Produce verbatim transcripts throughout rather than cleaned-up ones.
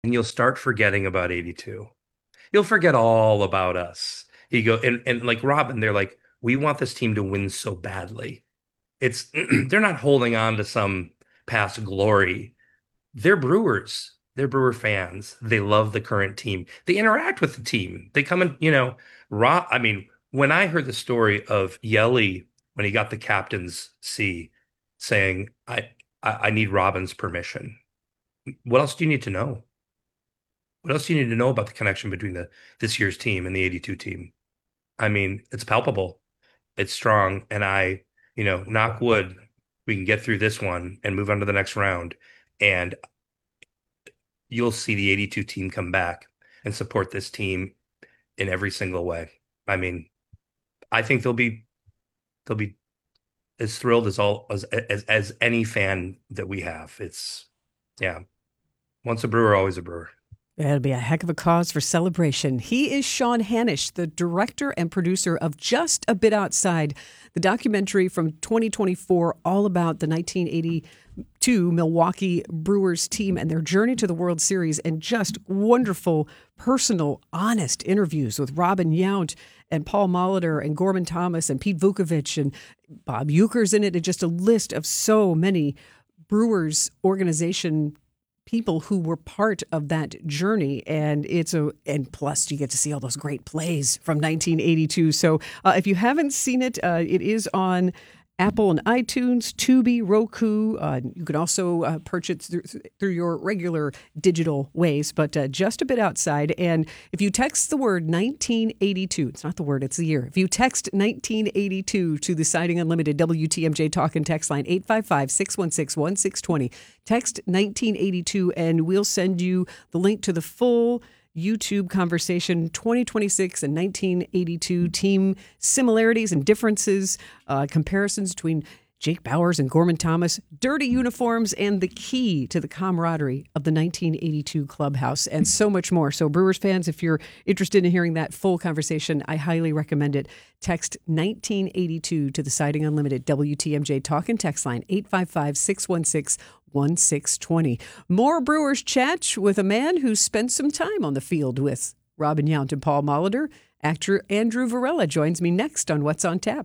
and you'll start forgetting about eighty-two. You'll forget all about us. You go and, and like Robin, they're like, we want this team to win so badly. It's they're not holding on to some past glory. They're Brewers. They're Brewer fans. They love the current team. They interact with the team. They come in, you know, Rob. I mean, when I heard the story of Yelly when he got the captain's C saying, I, I, I need Robin's permission. What else do you need to know? What else do you need to know about the connection between the this year's team and the eighty-two team? I mean, it's palpable. It's strong. And I, you know, knock wood, we can get through this one and move on to the next round. And you'll see the eighty-two team come back and support this team in every single way. I mean, I think they'll be they'll be as thrilled as all as as as any fan that we have. It's yeah. Once a brewer, always a brewer. It'll be a heck of a cause for celebration. He is Sean Hanisch, the director and producer of Just a Bit Outside, the documentary from twenty twenty-four all about the nineteen eighty-two Milwaukee Brewers team and their journey to the World Series, and just wonderful, personal, honest interviews with Robin Yount and Paul Molitor and Gorman Thomas and Pete Vukovich and Bob Uecker's in it, and just a list of so many Brewers organization people who were part of that journey. And it's a, and plus you get to see all those great plays from nineteen eighty-two. So uh, if you haven't seen it, uh, it is on Apple and iTunes, Tubi, Roku. Uh, you can also uh, purchase through, through your regular digital ways, but uh, Just a Bit Outside. And if you text the word nineteen eighty-two, it's not the word, it's the year. If you text nineteen eighty-two to the Siding Unlimited W T M J Talk and Text line eight five five, six one six, one six two zero, text nineteen eighty-two and we'll send you the link to the full YouTube conversation, twenty twenty-six and nineteen eighty-two team similarities and differences, uh, comparisons between Jake Bauers and Gorman Thomas, dirty uniforms, and the key to the camaraderie of the nineteen eighty-two clubhouse, and so much more. So Brewers fans, if you're interested in hearing that full conversation, I highly recommend it. Text nineteen eighty-two to the Siding Unlimited W T M J Talk and Text line eight five five, six one six, one six two zero. More Brewers chat with a man who spent some time on the field with Robin Yount and Paul Molitor. Actor Andrew Varela joins me next on What's on Tap.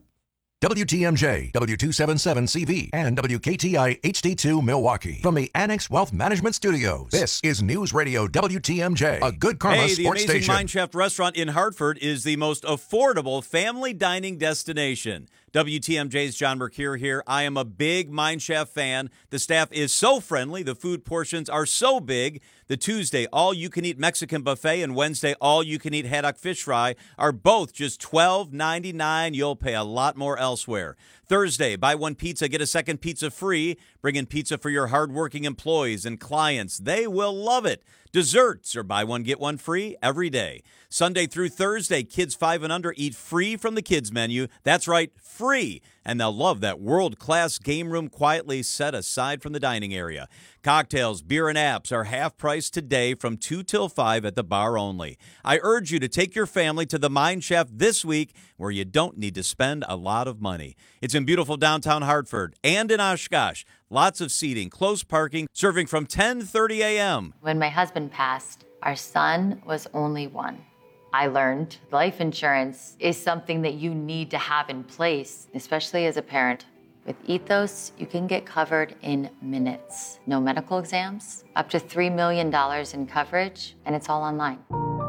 W T M J, W two seventy-seven C V, and W K T I H D two Milwaukee. From the Annex Wealth Management Studios, this is News Radio W T M J, a good karma hey, sports the amazing station. Mine Chef restaurant in Hartford is the most affordable family dining destination. W T M J's John Mercure here. I am a big Mine Chef fan. The staff is so friendly. The food portions are so big. The Tuesday all-you-can-eat Mexican buffet and Wednesday all-you-can-eat haddock fish fry are both just twelve ninety-nine. You'll pay a lot more elsewhere. Thursday, buy one pizza, get a second pizza free. Bring in pizza for your hardworking employees and clients. They will love it. Desserts are buy one, get one free every day. Sunday through Thursday, kids five and under eat free from the kids menu. That's right, free. And they'll love that world-class game room quietly set aside from the dining area. Cocktails, beer, and apps are half price today from two till five at the bar only. I urge you to take your family to the Mine Chef this week where you don't need to spend a lot of money. It's in beautiful downtown Hartford and in Oshkosh. Lots of seating, close parking, serving from ten thirty a.m. When my husband passed, our son was only one. I learned life insurance is something that you need to have in place, especially as a parent. With Ethos, you can get covered in minutes. No medical exams, up to three million dollars in coverage, and it's all online.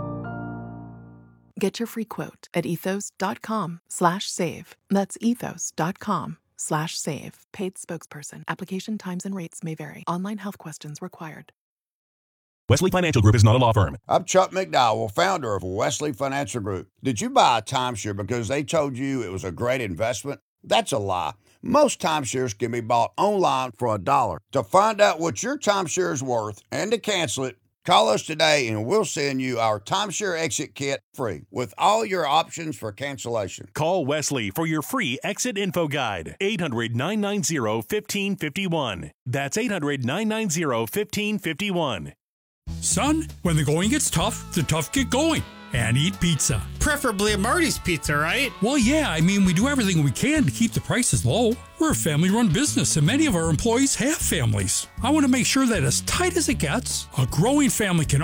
Get your free quote at ethos.com slash save. That's ethos.com slash save. Paid spokesperson. Application times and rates may vary. Online health questions required. Wesley Financial Group is not a law firm. I'm Chuck McDowell, founder of Wesley Financial Group. Did you buy a timeshare because they told you it was a great investment? That's a lie. Most timeshares can be bought online for a dollar. To find out what your timeshare is worth and to cancel it, call us today and we'll send you our timeshare exit kit free with all your options for cancellation. Call Wesley for your free exit info guide. eight hundred, nine nine zero, one five five one. That's eight hundred, nine nine zero, one five five one. Son, when the going gets tough, the tough get going. And eat pizza. Preferably a Marty's Pizza, right? Well, yeah, I mean, we do everything we can to keep the prices low. We're a family-run business, and many of our employees have families. I want to make sure that as tight as it gets, a growing family can